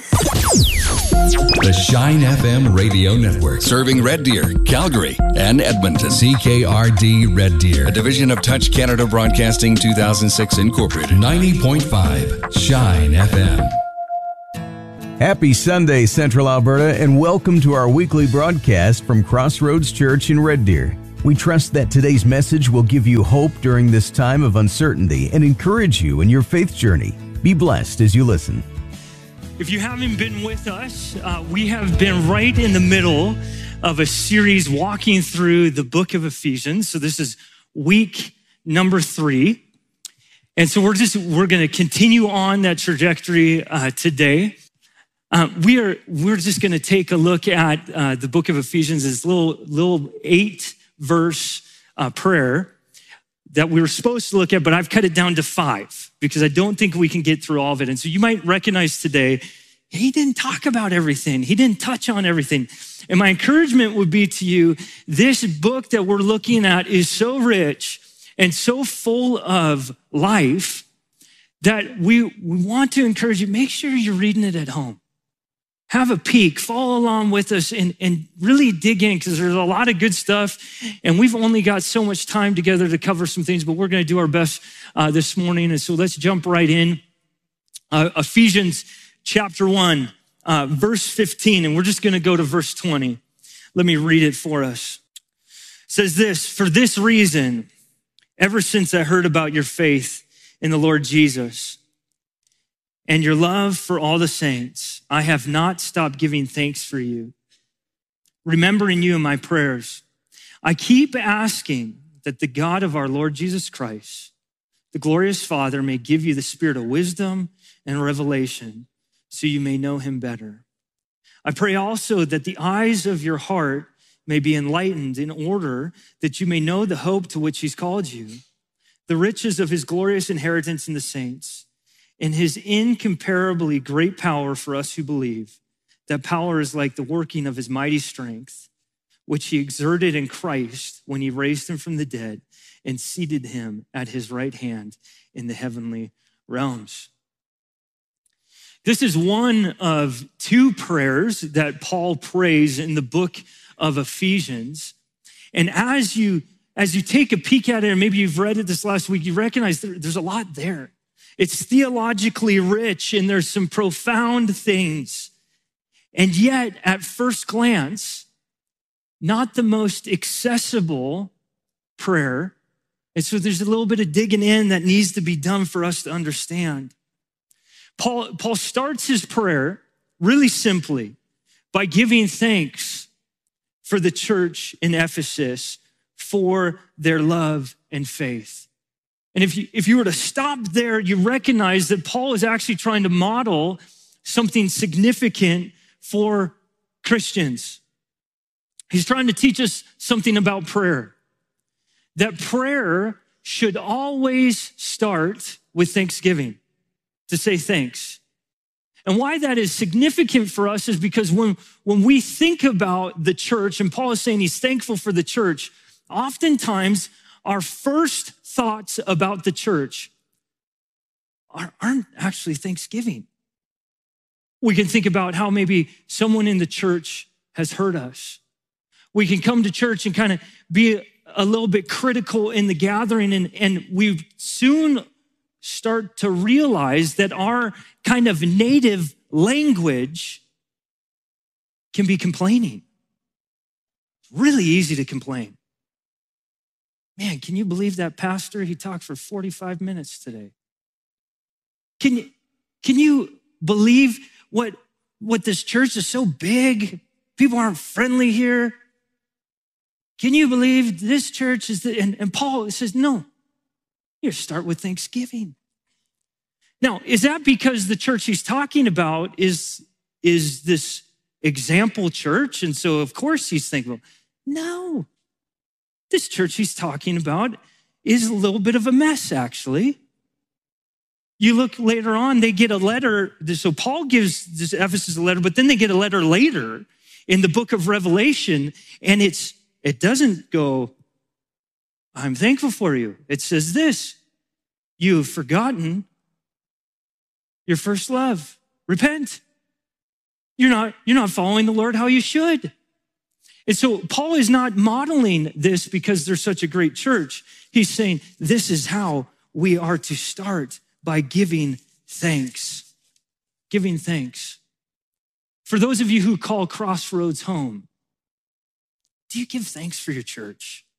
The Shine FM radio network, serving Red Deer, Calgary, and Edmonton. CKRD Red Deer, a division of Touch Canada Broadcasting 2006 Incorporated. 90.5 Shine FM. Happy Sunday, Central Alberta, and welcome to our weekly broadcast from Crossroads Church in Red Deer. We trust that today's message will give you hope during this time of uncertainty and encourage you in your faith journey. Be blessed as you listen. If you haven't been with us, we have been right in the middle of a series walking through the book of Ephesians. So this is week number 3. And so we're going to continue on that trajectory today. We're just going to take a look at the book of Ephesians, this little 8-verse prayer that we were supposed to look at, but I've cut it down to 5 because I don't think we can get through all of it. And so you might recognize today, he didn't talk about everything. He didn't touch on everything. And my encouragement would be to you, this book that we're looking at is so rich and so full of life that we want to encourage you, make sure you're reading it at home. Have a peek, follow along with us and really dig in because there's a lot of good stuff. And we've only got so much time together to cover some things, but we're going to do our best this morning. And so let's jump right in. Ephesians chapter 1, verse 15, and we're just going to go to verse 20. Let me read it for us. It says this, "For this reason, ever since I heard about your faith in the Lord Jesus and your love for all the saints, I have not stopped giving thanks for you, remembering you in my prayers. I keep asking that the God of our Lord Jesus Christ, the glorious Father, may give you the spirit of wisdom and revelation so you may know him better. I pray also that the eyes of your heart may be enlightened in order that you may know the hope to which he's called you, the riches of his glorious inheritance in the saints, and his incomparably great power for us who believe. That power is like the working of his mighty strength, which he exerted in Christ when he raised him from the dead and seated him at his right hand in the heavenly realms." This is one of 2 prayers that Paul prays in the book of Ephesians. And as you take a peek at it, and maybe you've read it this last week, you recognize there's a lot there. It's theologically rich and there's some profound things. And yet, at first glance, not the most accessible prayer. And so there's a little bit of digging in that needs to be done for us to understand. Paul starts his prayer really simply by giving thanks for the church in Ephesus for their love and faith. And if you were to stop there, you recognize that Paul is actually trying to model something significant for Christians. He's trying to teach us something about prayer. That prayer should always start with thanksgiving, to say thanks. And why that is significant for us is because when we think about the church, and Paul is saying he's thankful for the church, oftentimes our first thoughts about the church aren't actually thanksgiving. We can think about how maybe someone in the church has hurt us. We can come to church and kind of be a little bit critical in the gathering, and we soon start to realize that our kind of native language can be complaining. It's really easy to complain. Man, can you believe that pastor? He talked for 45 minutes today. Can you believe what this church is so big? People aren't friendly here. Can you believe this church is and Paul says, no, you start with thanksgiving. Now, is that because the church he's talking about is this example church? And so of course he's thankful. No. This church he's talking about is a little bit of a mess, actually. You look later on, they get a letter. So Paul gives this Ephesus a letter, but then they get a letter later in the book of Revelation, and it doesn't go, I'm thankful for you. It says this, you have forgotten your first love. Repent. You're not following the Lord how you should. And so Paul is not modeling this because they're such a great church. He's saying this is how we are to start, by giving thanks. Giving thanks. For those of you who call Crossroads home, do you give thanks for your church?